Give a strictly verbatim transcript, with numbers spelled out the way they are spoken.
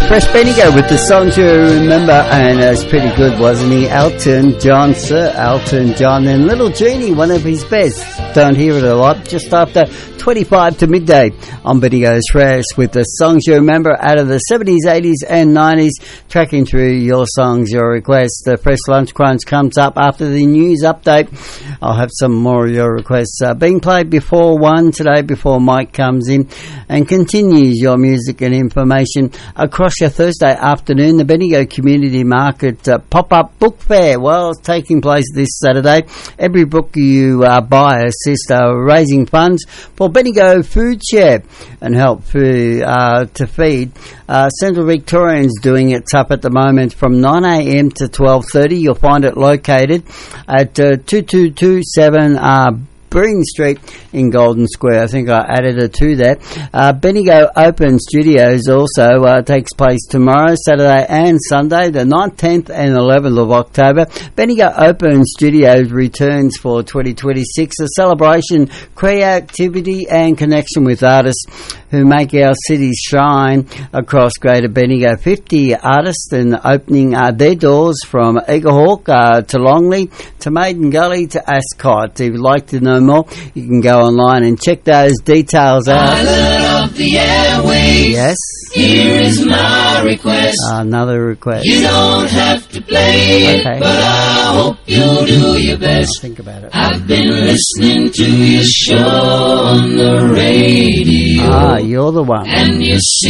Fresh Bendigo with the songs you remember, and uh, it's pretty good, wasn't he? Elton John, Sir Elton John, and Little Genie, one of his best. Don't hear it a lot, just after twenty-five to midday on Bendigo's Fresh with the songs you remember out of the seventies, eighties and nineties, tracking through your songs, your requests. The Fresh Lunch Crunch comes up after the news update. I'll have some more of your requests uh, being played before one today, before Mike comes in, and continues your music and information across your Thursday afternoon. The Bendigo Community Market uh, pop-up book fair, well, it's taking place this Saturday. Every book you uh, buy assists uh, raising funds for Bendigo Food Share and help for, uh, to feed uh, Central Victorians doing it up at the moment from nine a.m. to twelve thirty. You'll find it located at uh, two two two seven uh, Breen Street in Golden Square. I think I added a two there. Uh, Bendigo Open Studios also uh, takes place tomorrow, Saturday and Sunday, the ninth, tenth and eleventh of October. Bendigo Open Studios returns for twenty twenty-six, a celebration, creativity and connection with artists who make our city shine across Greater Bendigo. fifty artists and opening uh, their doors from Eaglehawk uh, to Longley to Maiden Gully to Ascot. If you'd like to know more, you can go online and check those details out. Island of the airwaves. Yes. Here is my request. Uh, another request. You don't have to play okay. it, but I hope you'll do your best. I'll think about it. I've been listening to your show on the radio. Ah, you're the one. And you see